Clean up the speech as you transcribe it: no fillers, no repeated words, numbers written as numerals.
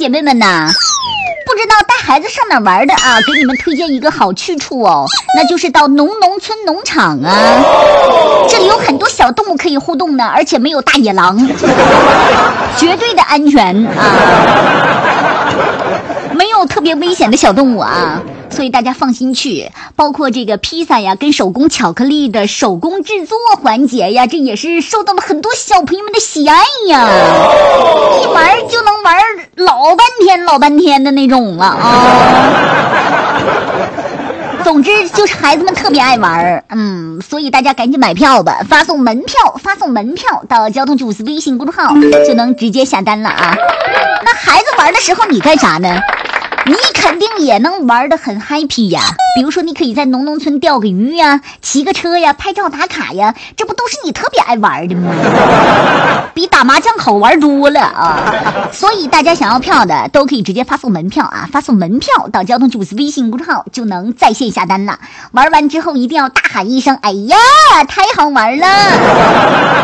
姐妹们呐，不知道带孩子上哪玩的啊，给你们推荐一个好去处哦，那就是到农村农场啊，这里有很多小动物可以互动呢，而且没有大野狼，绝对的安全啊，没有特别危险的小动物啊，所以大家放心去。包括这个披萨呀跟手工巧克力的手工制作环节呀，这也是受到了很多小朋友们的喜爱呀，一玩就能玩老半天的那种了啊。总之就是孩子们特别爱玩，所以大家赶紧买票吧，发送门票到交通部微信公众号就能直接下单了啊。那孩子玩的时候你干啥呢？你肯定也能玩得很 happy 呀，比如说你可以在农村钓个鱼呀，骑个车呀，拍照打卡呀，这不都是你特别爱玩的吗？比打麻将好玩多了啊！所以大家想要票的都可以直接发送门票啊，发送门票到交通部微信公众号就能在线下单了。玩完之后一定要大喊一声：“哎呀，太好玩了！”